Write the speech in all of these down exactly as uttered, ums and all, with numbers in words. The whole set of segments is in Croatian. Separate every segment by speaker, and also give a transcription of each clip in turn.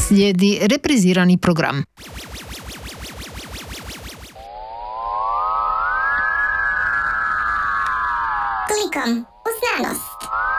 Speaker 1: Slijedi reprizirani program.
Speaker 2: Klikom u znanost.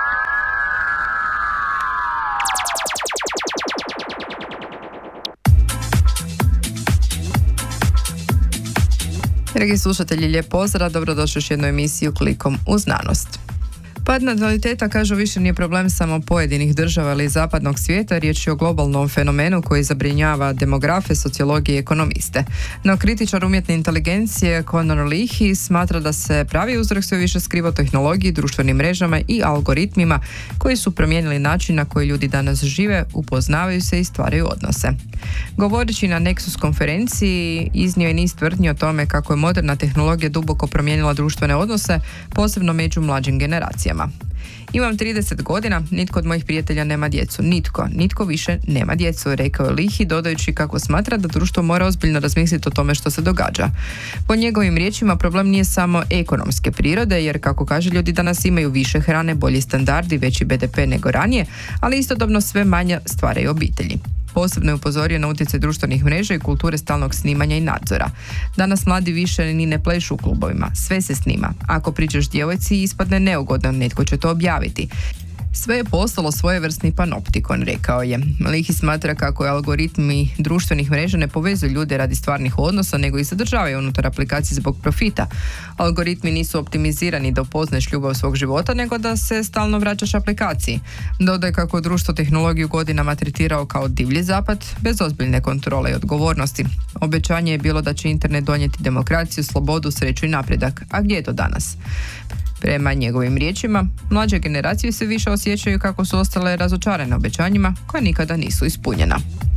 Speaker 3: Dragi slušatelji, lijep pozdrav, dobrodošli u još jednu emisiju Klikom u znanost. Pad nataliteta, kažu, više nije problem samo pojedinih država ili zapadnog svijeta, riječ je o globalnom fenomenu koji zabrinjava demografe, sociologije i ekonomiste. No kritičar umjetne inteligencije Conor Leahy smatra da se pravi uzrok sve više skriva u tehnologiji, društvenim mrežama i algoritmima koji su promijenili način na koji ljudi danas žive, upoznavaju se i stvaraju odnose. Govoreći na Nexus konferenciji, iznio je niz tvrdnji o tome kako je moderna tehnologija duboko promijenila društvene odnose, posebno među mlađim generacijama. Imam trideset godina, nitko od mojih prijatelja nema djecu. Nitko, nitko više nema djecu, rekao je Leahy, dodajući kako smatra da društvo mora ozbiljno razmisliti o tome što se događa. Po njegovim riječima, problem nije samo ekonomske prirode, jer kako kaže, ljudi danas imaju više hrane, bolji standardi, veći be de pe nego ranije, ali istodobno sve manje stvaraju obitelji. Posebno je upozorio na utjecaj društvenih mreža i kulture stalnog snimanja i nadzora. Danas mladi više ni ne plešu u klubovima, sve se snima. Ako pričaš djevojci, ispadne neugodno, netko će to objaviti. Sve je postalo svojevrsni panoptikon, rekao je. Leahy smatra kako algoritmi društvenih mreža ne povezuju ljude radi stvarnih odnosa, nego ih zadržavaju unutar aplikacije zbog profita. Algoritmi nisu optimizirani da upoznaš ljubav svog života, nego da se stalno vraćaš aplikaciji. Dodaj kako je društvo tehnologiju godinama tretirao kao divlji zapad, bez ozbiljne kontrole i odgovornosti. Obećanje je bilo da će internet donijeti demokraciju, slobodu, sreću i napredak. A gdje je to danas? Prema njegovim riječima, mlađe generacije se više osjećaju kako su ostale razočarane obećanjima koja nikada nisu ispunjena.